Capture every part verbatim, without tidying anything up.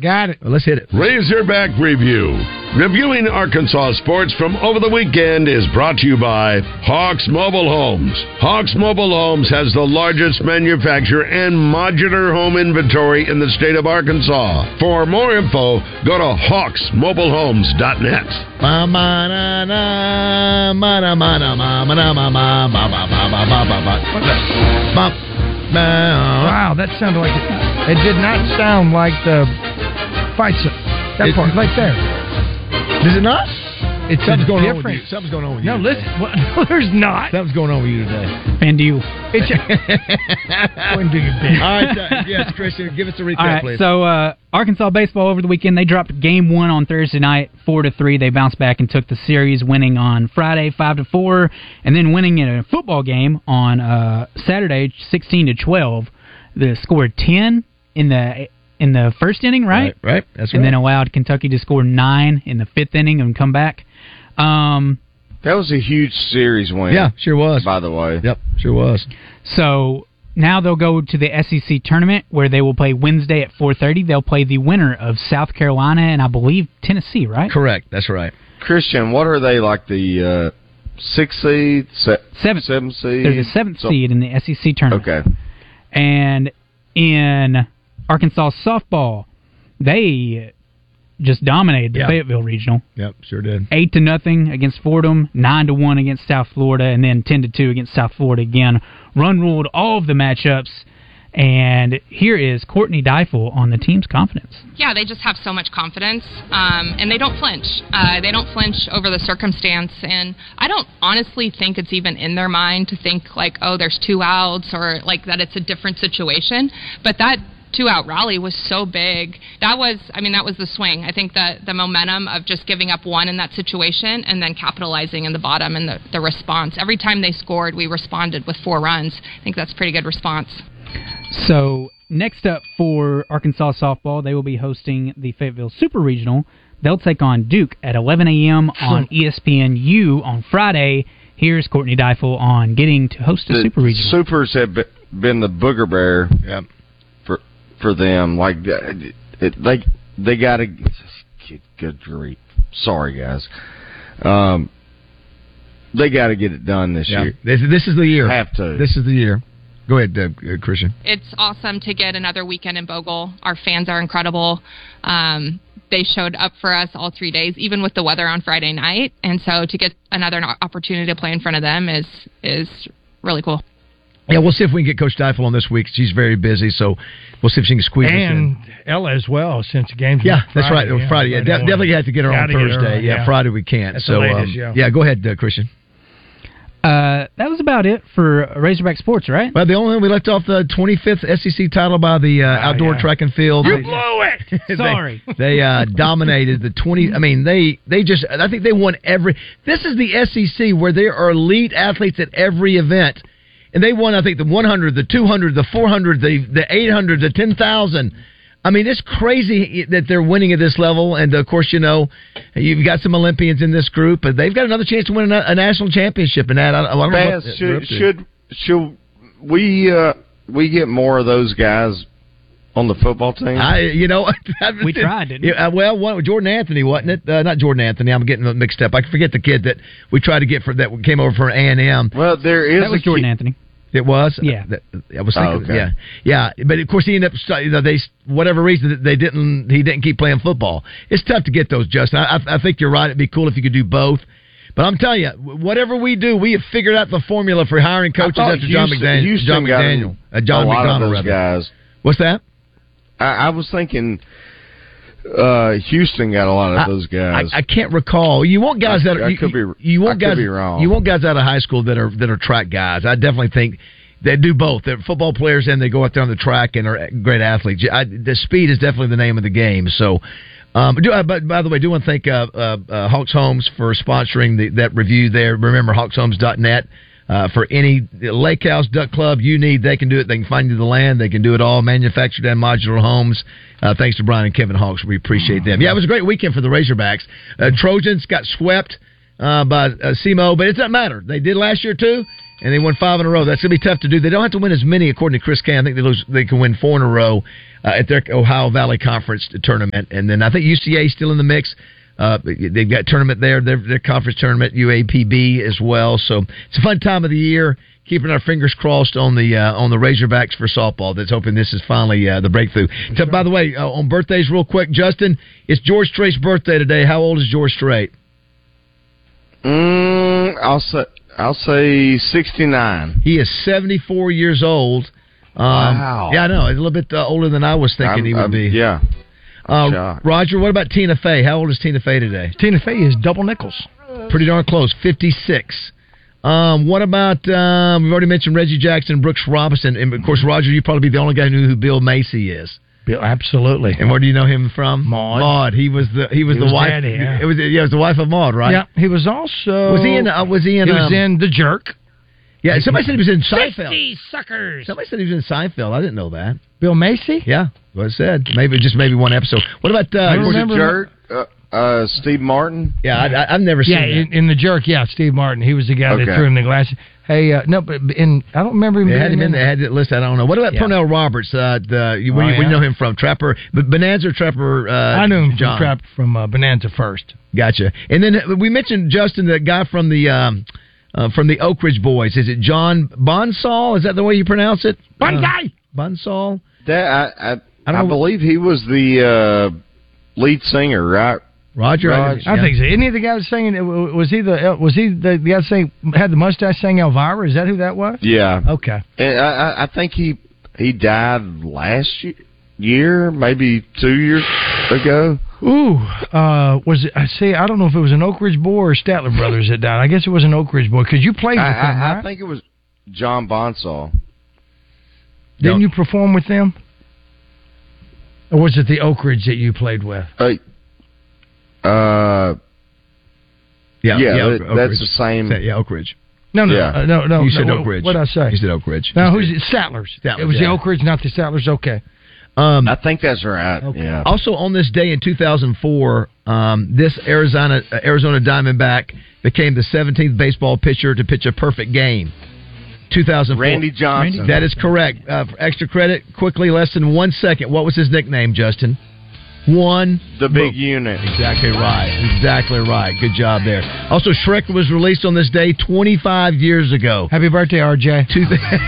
Got it. Well, let's hit it. Razorback Review. Reviewing Arkansas sports from over the weekend is brought to you by Hawks Mobile Homes. Hawks Mobile Homes has the largest manufacturer and modular home inventory in the state of Arkansas. For more info, go to hawks mobile homes dot net. Wow, that sounded like it. It did not sound like the fight song. That It- part right there. Does it not? It's Something's going on with different. you. Something's going on with you. No, today. listen. Well, no, there's not. Something's going on with you today. And you. It's a, go and do your bit. All right, uh, yes, Christian, give us a recap, All right, please. so uh, Arkansas baseball over the weekend, they dropped game one on Thursday night, four to three. They bounced back and took the series, winning on Friday, five to four, and then winning in a football game on uh, Saturday, sixteen to twelve. They scored ten in the in the first inning, right? Right, right. That's right. And then allowed Kentucky to score nine in the fifth inning and come back. Um, That was a huge series win. Yeah, sure was. By the way. Yep, sure was. So now they'll go to the S E C tournament where they will play Wednesday at four thirty. They'll play the winner of South Carolina and I believe Tennessee, right? Correct. That's right. Christian, what are they, like the uh, sixth seed? Se- Seventh. Seventh seed? They're the seventh So- seed in the S E C tournament. Okay. And in Arkansas softball, they just dominated the Yeah. Fayetteville Regional. Yep, sure did. Eight to nothing against Fordham, nine to one against South Florida, and then ten to two against South Florida again. Run ruled all of the matchups. And here is Courtney Deifel on the team's confidence. Yeah, they just have so much confidence, um, and they don't flinch. Uh, they don't flinch over the circumstance, and I don't honestly think it's even in their mind to think like, oh, there's two outs or like that it's a different situation. But that two-out rally was so big. That was, I mean, that was the swing. I think that the momentum of just giving up one in that situation and then capitalizing in the bottom and the, the response. Every time they scored, we responded with four runs. I think that's a pretty good response. So next up for Arkansas softball, they will be hosting the Fayetteville Super Regional. They'll take on Duke at eleven a.m. on E S P N U on Friday. Here's Courtney Deifel on getting to host a The Super Regional. Supers have be- been the booger bear Yep. for for them. Like it, it, they they got to. Good, good grief! Sorry, guys. Um, they got to get it done this Yeah. year. This, this is the year. Have to. This is the year. Go ahead, uh, Christian. It's awesome to get another weekend in Bogle. Our fans are incredible. Um, they showed up for us all three days, even with the weather on Friday night. And so to get another opportunity to play in front of them is is really cool. Yeah, we'll see if we can get Coach Deifel on this week. She's very busy, so we'll see if she can squeeze us in. And Ella as well, since the game's Yeah, Friday, that's right. yeah, Friday. Yeah, Friday de- morning. definitely have to get her on Gotta get her Thursday. on, yeah, yeah. Friday we can't. That's so the latest, um, yeah. go ahead, uh, Christian. Uh, that was about it for Razorback Sports, right? Well, the only one we left off the twenty-fifth S E C title by the uh, outdoor yeah. track and field. You They- blew it! they- Sorry. They uh, dominated the twenty. I mean, they they just. I think they won every. This is the S E C where there are elite athletes at every event, and they won. I think the one hundred, the two hundred, the four hundred, the the eight hundred, the ten thousand. I mean, it's crazy that they're winning at this level. And of course, you know, you've got some Olympians in this group, but they've got another chance to win a, a national championship. And that I, I don't know Baz, what they're up should to. should should we uh, we get more of those guys on the football team? I, you know, We tried, didn't we? Yeah, uh, well, one, Jordan Anthony, wasn't it? Uh, not Jordan Anthony. I'm getting mixed up. I forget the kid that we tried to get for that came over from A and M. well, there is That was a Jordan key- Anthony. It was. Yeah. Uh, that, I was thinking. Oh, okay. Yeah, yeah. But of course, he ended up. You know, they whatever reason they didn't. He didn't keep playing football. It's tough to get those, Justin. I, I, I think you're right. It'd be cool if you could do both. But I'm telling you, whatever we do, we have figured out the formula for hiring coaches I thought after John Houston- McDaniel. Houston John got McDaniel. Uh, John a lot McDonald. of those rather. guys. What's that? I, I was thinking uh, Houston got a lot of I- those guys. I, I can't recall. You want guys I- that are I you, could be- you, you want I guys could be wrong. You want guys out of high school that are that are track guys. I definitely think they do both. They're football players and they go out there on the track and are great athletes. I, the speed is definitely the name of the game. So, um, do, uh, but by the way, I do want to thank uh, uh, uh, Hawks Homes for sponsoring the, that review there. Remember, hawks homes dot net. Uh, for any lake house, duck club you need, they can do it. They can find you the land. They can do it all. Manufactured and modular homes. Uh, thanks to Brian and Kevin Hawks. We appreciate them. Yeah, it was a great weekend for the Razorbacks. Uh, Trojans got swept uh, by uh, S E M O, but it doesn't matter. They did last year too, and they won five in a row. That's going to be tough to do. They don't have to win as many, according to Chris Kane. I think they lose, they can win four in a row uh, at their Ohio Valley Conference tournament. And then I think U C A is still in the mix. Uh, they've got tournament there, their, their conference tournament, U A P B as well. So it's a fun time of the year. Keeping our fingers crossed on the uh, on the Razorbacks for softball. That's hoping this is finally uh, the breakthrough. So, by the way, uh, on birthdays, real quick, Justin, it's George Strait's birthday today. How old is George Strait? Mm, I'll say I'll say sixty-nine. He is seventy-four years old. Um, wow. Yeah, I know. He's a little bit uh, older than I was thinking I'm, he would I'm, be. Yeah. Uh, Roger, what about Tina Fey? How old is Tina Fey today? Tina Fey is double nickels. Pretty darn close, fifty-six. Um, what about, um, we've already mentioned Reggie Jackson and Brooks Robinson. And, of course, Roger, you'd probably be the only guy who knew who Bill Macy is. Bill, absolutely. And where do you know him from? Maud. Maud. He was the he was He the was wife. daddy, yeah. It was yeah, it was the wife of Maud, right? Yeah, he was also... Was he in, uh, was he in, He was um, in The Jerk. Yeah, somebody said he was in Seinfeld. fifty suckers. Somebody said he was in Seinfeld. I didn't know that. Bill Macy? Yeah, what it said. Maybe, just maybe one episode. What about, uh... was remember- it Jerk? Uh, uh, Steve Martin? Yeah, I, I, I've never seen Yeah, that. in, in The Jerk, yeah, Steve Martin. He was the guy Okay. that threw him the glasses. Hey, uh, no, but in I don't remember him. They being had him in. in They had it listed. I don't know. What about Yeah. Pernell Roberts? Uh, the you, where, Oh, you- where you yeah. know him from? Trapper, but Bonanza Trapper. Uh, I knew him John. from Trap from uh, Bonanza first. Gotcha. And then uh, we mentioned Justin, the guy from the um, uh, from the Oak Ridge Boys. Is it John Bonsall? Is that the way you pronounce it? Bonsai! Uh, Bonsall. That I I, I I, don't- believe he was the uh, lead singer, right? Roger. Raj. I think so. Isn't he the guy singing? Was he the was he the guy saying had the mustache saying Elvira? Is that who that was? Yeah. Okay. And I, I- I think he he died last ye- year, maybe two years ago. Ooh, uh, was it? I see. I don't know if it was an Oak Ridge Boy or Statler Brothers that died. I guess it was an Oak Ridge Boy because you played with I, them, I, right? I think it was John Bonsall. Didn't No. you perform with them? Or was it the Oak Ridge that you played with? Uh, uh, Yeah, yeah, yeah, that- Oak- Oak that's Ridge. the same. Yeah, Oak Ridge. No, no, Yeah. uh, no, no. You said no, Oak Ridge. What did I say? You said Oak Ridge. No, You who's said- it? Statler's. Statler's, It was yeah. the Oak Ridge, not the Statler's. Okay. Um, I think that's right. Yeah. Also, on this day in two thousand four, um, this Arizona uh, Arizona Diamondback became the seventeenth baseball pitcher to pitch a perfect game. two thousand four. Randy Johnson. That is correct. Uh, for extra credit, quickly, less than one second. What was his nickname, Justin? One. The big Boom. unit. Exactly right. Exactly right. Good job there. Also, Shrek was released on this day twenty-five years ago. Happy birthday, R J. Two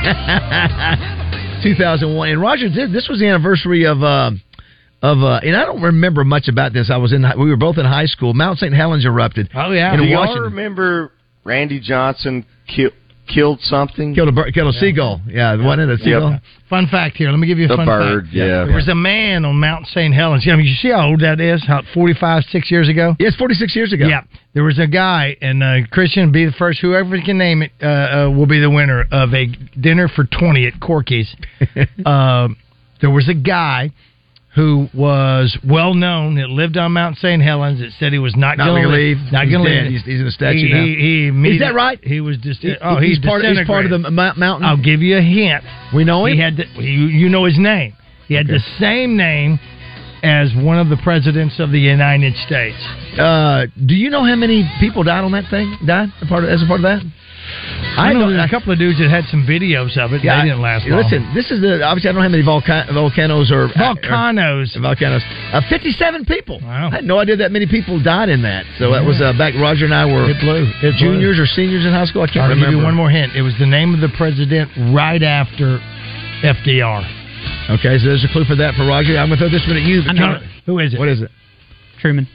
two thousand one. And Roger, this this was the anniversary of uh, of uh, and I don't remember much about this. I was in we were both in high school. Mount Saint Helens erupted. Oh, yeah. In Do y'all Washington. remember Randy Johnson kill, killed something? Killed a bir- killed a seagull. Yeah, the one in a seagull. Fun fact here. Let me give you a The fun bird, fact. yeah. There was a man on Mount Saint Helens. I mean, you see how old that is? How forty-five, six years ago? Yes, forty-six years ago. Yeah. There was a guy, and uh, Christian be the first. Whoever can name it uh, uh, will be the winner of a dinner for twenty at Corky's. uh, there was a guy who was well known that lived on Mount Saint Helens that said he was not, Not going to gonna leave. Not He's going to dead. leave. He's- he's in a statue he, now. He, he Is immediately- that right? He was just. He- oh, he's he part. He's part of the disintegrated. mou- mountain. I'll give you a hint. We know him. He had the, you, you know his name. He had Okay. the same name as one of the presidents of the United States. Uh, do you know how many people died on that thing? Died a part of, as a part of that? I know know- there's a couple of dudes that had some videos of it. Yeah, they didn't last I- long. Listen, this is the obviously I don't know how many volca- volcanoes or Volcanoes. or volcanoes. Uh, Fifty-seven people. Wow. I had no idea that many people died in that. So that was uh, back. Roger and I were It blew. It blew. juniors or seniors in high school. I can't I'll remember. give you one more hint. It was the name of the president right after F D R. Okay, so there's a clue for that for Roger. I'm gonna throw this one at you. I know it. Who is it? What is it? Truman.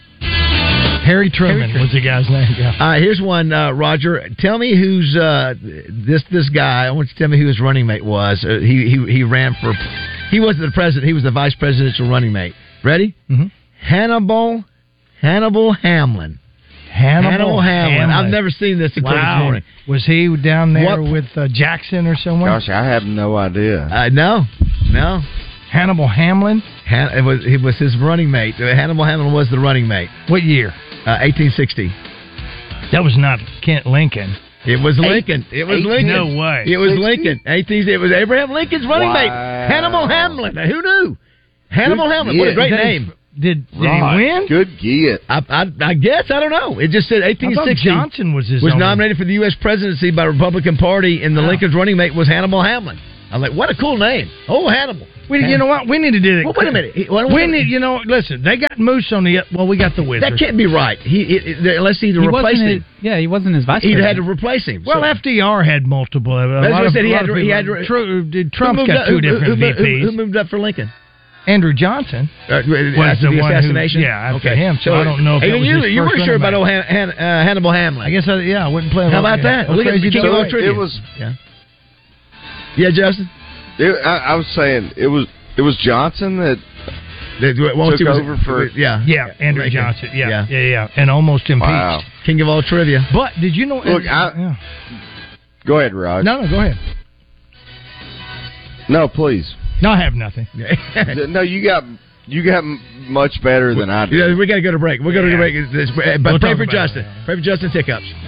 Harry Truman, Harry Truman. was the guy's name. Yeah. All right, here's one, uh, Roger. Tell me who's uh, this this guy. I want you to tell me who his running mate was. Uh, he he he ran for. He wasn't the president. He was the vice presidential running mate. Ready? Mm-hmm. Hannibal Hannibal Hamlin. Hannibal, Hannibal Hamlin. Hamlin. I've never seen this until this Wow. morning. Was he down there What- with uh, Jackson or somewhere? Gosh, I have no idea. Uh, no, no. Hannibal Hamlin? Han- it was it was his running mate. Uh, Hannibal Hamlin was the running mate. What year? Uh, eighteen sixty. That was not Kent Lincoln. It was Lincoln. It was eighteen Lincoln. No way. It was sixty? Lincoln. eighteen It was Abraham Lincoln's running mate. Wow. Hannibal Hamlin. Now, who knew? Hannibal Good- Hamlin. What a yeah. great Is that name. his- Did, did Right. he win? Good get. I, I, I guess I don't know. It just said eighteen I thought sixty. Johnson was his was only- nominated for the U S presidency by Republican Party, and the Wow. Lincoln's running mate was Hannibal Hamlin. I'm like, what a cool name! Oh, Hannibal. We, you know what? We need to do that. Well, wait a minute. He- wait, We wait, need, you know, listen. They got Moose on the. Well, we got the Wizard. That can't be right. He it, it, unless he'd He replaced wasn't him. his, yeah, he wasn't his vice He'd president. had to replace him. Well, so. F D R had multiple. A That's lot what I of, said. He a had lot of to- he people- had to- Tru- Who Trump's moved got up- two who- different who, V Ps. Who, who moved up for Lincoln? Andrew Johnson Uh, was after the the one who- assassination. yeah, after him, so I don't know if Hey, that then was you, his you first weren't sure running about mate. old Han, Han, uh, Hannibal Hamlin. I guess. I, yeah, I wouldn't play. How about that? Look at Crazy King of dog. all trivia. It was. Yeah. Yeah, Justin. It, I, I was saying it was. It was Johnson that That- once took he was- over for. Yeah. Yeah, Andrew Lincoln. Johnson. Yeah, yeah, Yeah. yeah, and almost impeached. Wow. King of all trivia. But did you know? Look, I- yeah. Go ahead, Raj. No, no, go ahead. No, please. No, I have nothing. No, you got you got m- much better than I did. Yeah, we got to go to break. We're going to Yeah. go to break. This- But We'll pray talk for about Justin. it. Pray for Justin's hiccups.